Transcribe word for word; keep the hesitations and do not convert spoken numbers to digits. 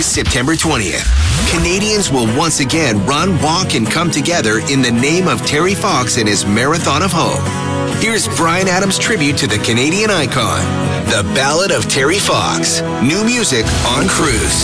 This September twentieth, Canadians will once again run, walk, and come together in the name of Terry Fox and his Marathon of Hope. Here's Bryan Adams' tribute to the Canadian icon, The Ballad of Terry Fox. New music on Cruise.